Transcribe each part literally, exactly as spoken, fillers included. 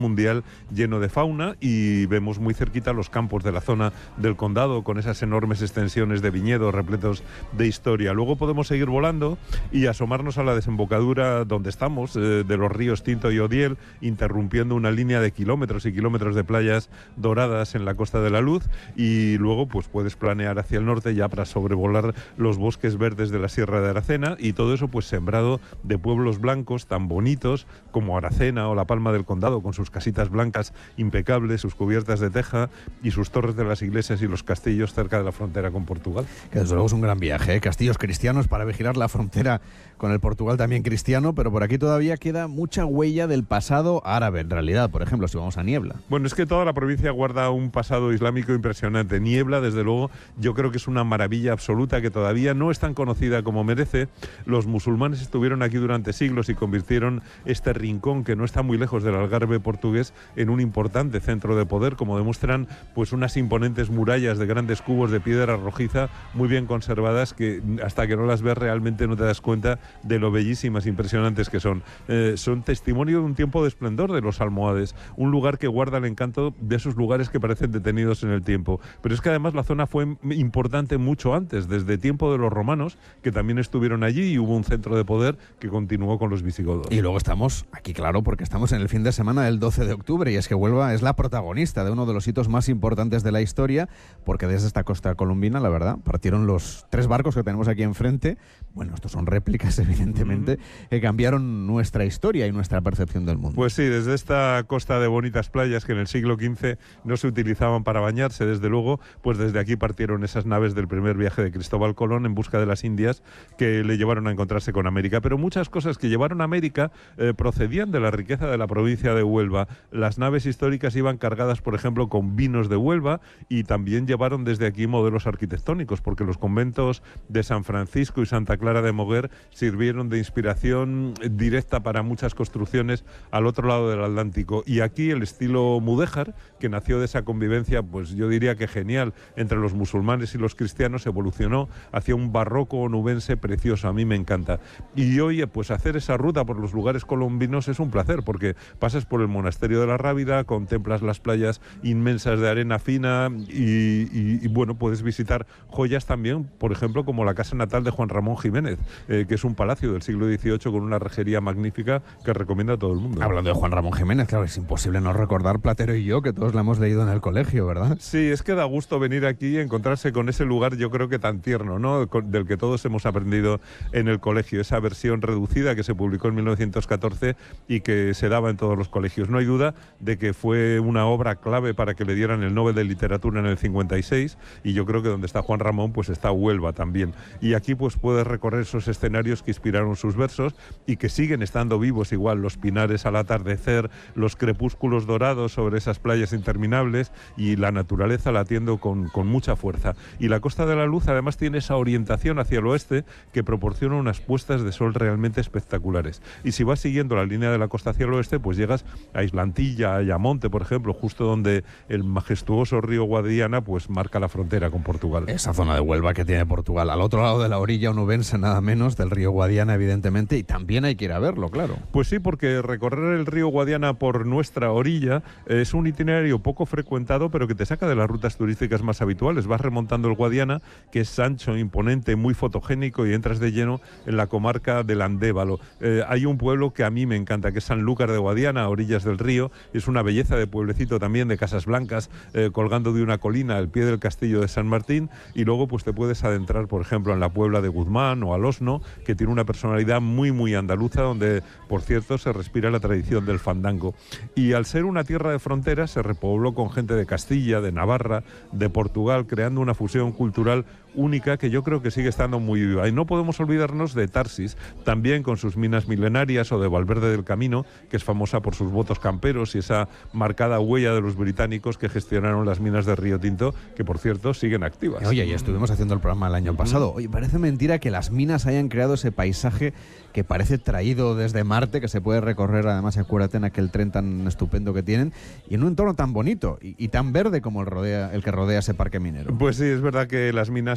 mundial lleno de fauna, y vemos muy cerquita los campos de la zona del condado con esas enormes extensiones de viñedos repletos de historia. Luego podemos seguir volando y asomarnos a la desembocadura donde estamos, eh, de los ríos Tinto y Odiel, interrumpiendo una línea de kilómetros y kilómetros de playas doradas en la Costa de la Luz, y luego pues puedes planear hacia el norte ya para sobrevolar los bosques verdes de la Sierra de Aracena, y todo eso pues sembrado de pueblos blancos tan bonitos como Aracena o La Palma del Condado, con sus casitas blancas impecables, sus cubiertas de teja y sus torres de las iglesias y los castillos cerca de la frontera con Portugal. Que desde luego es un gran viaje, ¿eh? Castillos cristianos para vigilar la frontera con el Portugal también cristiano, pero por aquí todavía queda mucha huella del pasado árabe, en realidad, por ejemplo, si vamos a Niebla. Bueno, es que toda la provincia guarda un pasado islámico impresionante. Niebla, desde luego, yo creo que es una maravilla absoluta que todavía no es tan conocida como merece. Los musulmanes estuvieron aquí durante siglos y convirtieron este rincón, que no está muy lejos del Algarve portugués, en un importante centro de poder, como demuestran pues unas imponentes murallas de grandes cubos de piedra rojiza muy bien conservadas, que hasta que no las ves realmente no te das cuenta de lo bellísimas, impresionantes que son. Eh, son testimonio de un tiempo de esplendor de los almohades, un lugar que guarda el encanto de esos lugares que parecen detenidos en el tiempo. Pero es que además la zona fue importante mucho antes, desde tiempo de los romanos, que también estuvieron allí, y hubo un centro de poder que continuó con los visigodos. Y luego estamos aquí, claro, porque estamos en el fin de semana del doce de octubre, y es que Huelva es la protagonista de uno de los hitos más importantes de la historia, porque desde esta costa colombina, la verdad, partieron los tres barcos que tenemos aquí enfrente. Bueno, estos son réplicas, evidentemente, mm. que cambiaron nuestra historia y nuestra percepción del mundo. Pues sí, desde esta costa de bonitas playas que en el siglo quince no se utilizaban para bañarse, desde luego, pues desde aquí partieron esas naves del primer viaje de Cristóbal Colón en busca de las Indias, que le llevaron a encontrarse con América. Pero muchas cosas que llevaron a América eh, procedían de la riqueza de la provincia de Huelva. Las naves históricas iban cargadas, por ejemplo, con vinos de Huelva, y también llevaron desde aquí modelos arquitectónicos, porque los conventos de San Francisco y Santa Clara de Moguer sirvieron de inspiración directa para muchas construcciones al otro lado del Atlántico. Y aquí el estilo mudéjar, que nació de esa convivencia, pues yo diría que genial, entre los musulmanes y los cristianos, evolucionó hacia un barroco onubense precioso. A mí me encanta. Y hoy, pues hacer esa ruta por los lugares colombinos es un placer, porque pasas por el monasterio de la Rábida, contemplas las playas inmensas de arena fina, y, y, y bueno, puedes visitar joyas también, por ejemplo, como la casa natal de Juan Ramón Jiménez, eh, que es un palacio del siglo dieciocho con una rejería magnífica que recomiendo a todo el mundo. Hablando de Juan Ramón Jiménez, claro, es imposible no recordar Platero y yo, que todos la hemos leído en el colegio, ¿verdad? Sí, es que da gusto venir aquí y encontrarse con ese lugar, yo creo que tan tierno, ¿no?, del que todos hemos aprendido en el colegio, esa versión reducida que se publicó en mil novecientos catorce y que se daba en todos los colegios. No hay duda de que fue una obra clave para que le dieran el Nobel de Literatura en el cincuenta y seis, y yo creo que donde está Juan Ramón, pues está Huelva también. Y aquí pues puedes recorrer esos escenarios que inspiraron sus versos y que siguen estando vivos igual, los pinares al atardecer, los crepúsculos dorados sobre esas playas interminables, y la naturaleza latiendo con, con mucha fuerza. Y la Costa de la Luz además tiene esa orientación hacia el oeste que proporciona unas puestas de sol realmente espectaculares. Y si vas siguiendo la línea de la costa hacia el oeste, pues llegas a Islantilla, a Ayamonte, por ejemplo, justo donde el majestuoso río Guadiana pues marca la frontera con Portugal. Esa zona de Huelva que tiene Portugal, al otro lado de la orilla onubense nada menos, del río Guadiana evidentemente, y también hay que ir a verlo, claro. Pues sí, porque recorrer el río Guadiana por nuestra orilla es un itinerario poco frecuentado, pero que te saca de las rutas turísticas más habituales. Vas remontando el Guadiana, que es ancho, imponente, muy fotogénico, y entras de lleno en la comarca del Andévalo. Eh, hay un pueblo que a mí me encanta, que es Sanlúcar de Guadiana, a orillas del río. Es una belleza de pueblecito también, de casas blancas, eh, colgando de una colina al pie del castillo de San Martín, y luego pues te puedes adentrar, por ejemplo, en la Puebla de Guzmán o Alosno, que tiene una personalidad muy, muy andaluza, donde, por cierto, se respira la tradición del fandango. Y al ser una tierra de fronteras, se repobló con gente de Castilla, de Navarra, de Portugal, creando una fusión cultural única que yo creo que sigue estando muy viva. Y no podemos olvidarnos de Tarsis, también con sus minas milenarias, o de Valverde del Camino, que es famosa por sus votos camperos y esa marcada huella de los británicos que gestionaron las minas de Río Tinto, que por cierto siguen activas. Oye, ya estuvimos haciendo el programa el año pasado. Oye, parece mentira que las minas hayan creado ese paisaje que parece traído desde Marte, que se puede recorrer, además acuérdate en aquel tren tan estupendo que tienen, y en un entorno tan bonito y, y tan verde como el, rodea, el que rodea ese parque minero. Pues sí, es verdad que las minas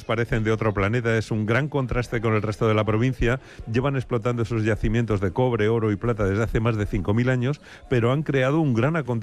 minas parecen de otro planeta, es un gran contraste con el resto de la provincia. Llevan explotando esos yacimientos de cobre, oro y plata desde hace más de cinco mil años, pero han creado un gran acontecimiento